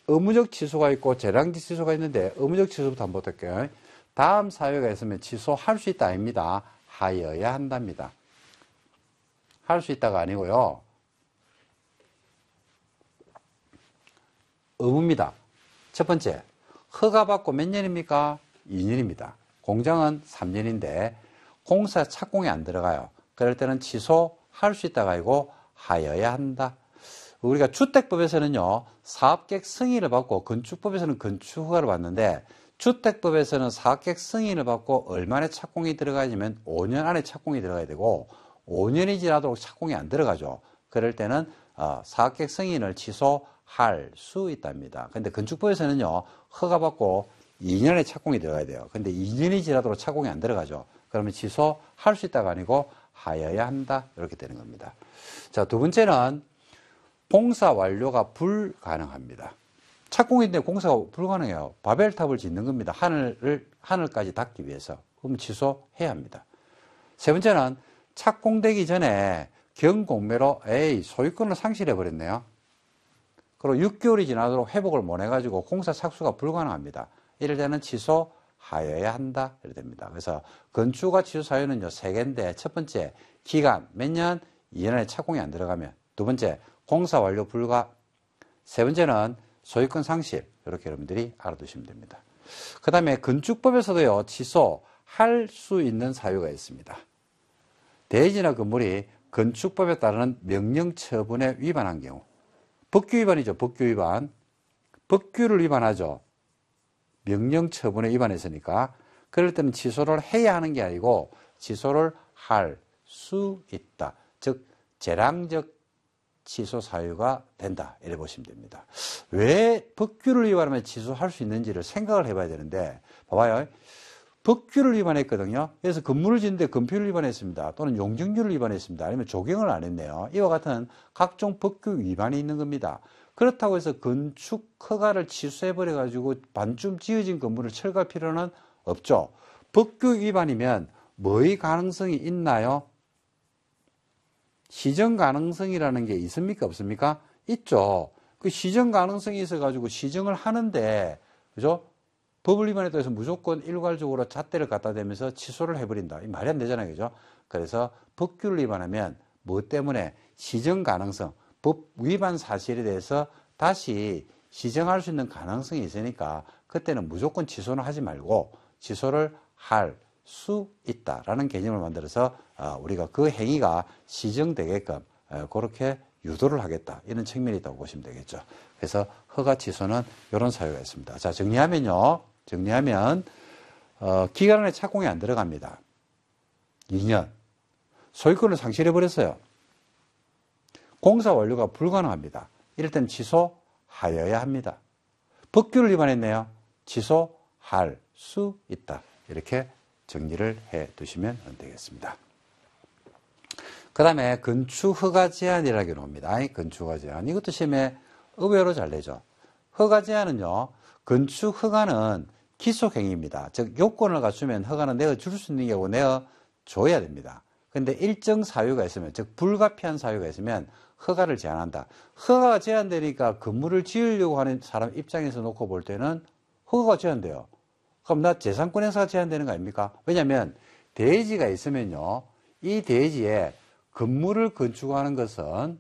의무적 취소가 있고 재량직 취소가 있는데 의무적 취소부터 한번 볼게요. 다음 사유가 있으면 취소할 수 있다 아닙니다. 하여야 한답니다. 할 수 있다가 아니고요. 의무입니다. 첫 번째, 허가받고 몇 년입니까? 2년입니다. 공장은 3년인데 공사 착공이 안 들어가요. 그럴 때는 취소할 수 있다가 아니고 하여야 한다. 우리가 주택법에서는요, 사업계획 승인을 받고 건축법에서는 건축허가를 받는데 주택법에서는 사업계획 승인을 받고 얼마나 착공이 들어가냐면 5년 안에 착공이 들어가야 되고 5년이 지나도록 착공이 안 들어가죠. 그럴 때는 사업계획 승인을 취소할 수 있답니다. 근데 건축법에서는요, 허가받고 2년에 착공이 들어가야 돼요. 근데 2년이 지나도록 착공이 안 들어가죠. 그러면 취소할 수 있다가 아니고 하여야 한다. 이렇게 되는 겁니다. 자, 두 번째는 공사 완료가 불가능합니다. 착공인데 공사가 불가능해요. 바벨탑을 짓는 겁니다. 하늘까지 닿기 위해서. 그러면 취소해야 합니다. 세 번째는 착공되기 전에 경공매로 소유권을 상실해버렸네요. 그리고 6개월이 지나도록 회복을 못 해가지고 공사 착수가 불가능합니다. 이럴 때는 취소하여야 한다. 이렇게 됩니다. 그래서 건축허가 취소 사유는요, 3개인데 첫 번째, 기간 몇 년? 2년 안에 착공이 안 들어가면. 두 번째, 공사 완료 불가. 세 번째는 소유권 상실. 이렇게 여러분들이 알아두시면 됩니다. 그 다음에 건축법에서도요, 취소할 수 있는 사유가 있습니다. 대지나 건물이 건축법에 따르는 명령 처분에 위반한 경우. 법규 위반이죠. 법규 위반. 법규를 위반하죠. 명령 처분에 위반했으니까. 그럴 때는 취소를 해야 하는 게 아니고 취소를 할 수 있다. 즉 재량적 취소 사유가 된다. 이래 보시면 됩니다. 왜 법규를 위반하면 취소할 수 있는지를 생각을 해봐야 되는데, 봐봐요. 법규를 위반했거든요. 그래서 건물을 짓는데 건폐율을 위반했습니다. 또는 용적률을 위반했습니다. 아니면 조경을 안 했네요. 이와 같은 각종 법규 위반이 있는 겁니다. 그렇다고 해서 건축 허가를 취소해버려가지고 반쯤 지어진 건물을 철거할 필요는 없죠. 법규 위반이면 뭐의 가능성이 있나요? 시정 가능성이라는 게 있습니까? 없습니까? 있죠. 그 시정 가능성이 있어가지고 시정을 하는데, 그죠? 법을 위반했다고 해서 무조건 일괄적으로 잣대를 갖다 대면서 취소를 해버린다. 이 말이 안 되잖아요. 그죠? 그래서 법규를 위반하면 뭐 때문에 시정 가능성, 법 위반 사실에 대해서 다시 시정할 수 있는 가능성이 있으니까 그때는 무조건 취소는 하지 말고 취소를 할 수 있다라는 개념을 만들어서 우리가 그 행위가 시정되게끔 그렇게 유도를 하겠다. 이런 측면이 있다고 보시면 되겠죠. 그래서 허가 취소는 이런 사유가 있습니다. 자, 정리하면 기간 안에 착공이 안 들어갑니다. 2년. 소유권을 상실해버렸어요. 공사 완료가 불가능합니다. 이럴 때는 취소하여야 합니다. 법규를 위반했네요. 취소할 수 있다. 이렇게 정리를 해 두시면 되겠습니다. 그 다음에 건축허가 제한이라고 합니다. 건축허가 제한. 이것도 시험에 의외로 잘 내죠. 허가 제한은요, 건축허가는 기속행위입니다. 즉, 요건을 갖추면 허가는 내어줄 수 있는 경우 내어줘야 됩니다. 근데 일정 사유가 있으면, 즉, 불가피한 사유가 있으면 허가를 제한한다. 허가가 제한되니까 건물을 지으려고 하는 사람 입장에서 놓고 볼 때는 허가가 제한돼요. 그럼 나 재산권 행사가 제한되는 거 아닙니까? 왜냐면 대지가 있으면요, 이 대지에 건물을 건축하는 것은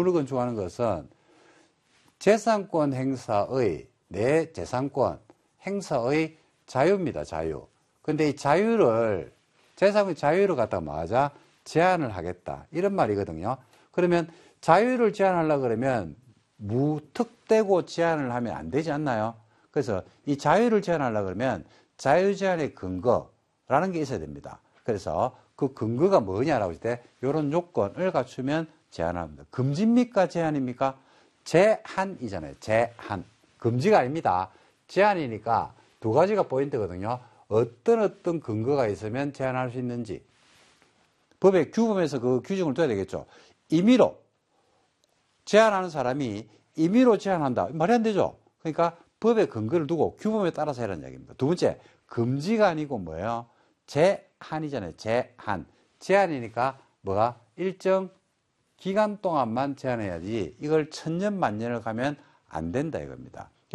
재산권 행사의, 내 재산권 행사의 자유입니다, 자유. 근데 이 자유를, 재산권 자유를 갖다가 뭐하자? 제한을 하겠다. 이런 말이거든요. 그러면 자유를 제한하려고 그러면 무턱대고 제한을 하면 안 되지 않나요? 그래서 이 자유를 제한하려고 그러면 자유 제한의 근거라는 게 있어야 됩니다. 그래서 그 근거가 뭐냐라고 할 때 이런 요건을 갖추면 제한합니다. 금지입니까? 제한입니까? 제한이잖아요. 제한. 금지가 아닙니다. 제한이니까 두 가지가 포인트거든요. 어떤 근거가 있으면 제한할 수 있는지. 법의 규범에서 그 규정을 둬야 되겠죠. 임의로 제한하는 사람이 임의로 제한한다. 말이 안 되죠. 그러니까 법의 근거를 두고 규범에 따라서 해라는 이야기입니다. 두 번째, 금지가 아니고 뭐예요? 제한이잖아요. 제한. 제한이니까 뭐가? 일정 기간 동안만 제한해야지 이걸 천년 만년을 가면 안 된다 이겁니다.